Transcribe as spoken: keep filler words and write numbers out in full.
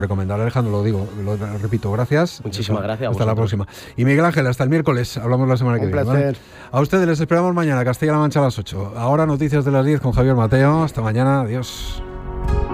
Recomendar, Alejandro, lo digo, lo repito, gracias. Muchísimas gracias. Hasta la próxima. Y Miguel Ángel, hasta el miércoles, hablamos la semana que Un viene. placer. ¿Vale? A ustedes les esperamos mañana, Castilla-La Mancha a las ocho. Ahora noticias de las diez con Javier Mateo. Hasta mañana, adiós.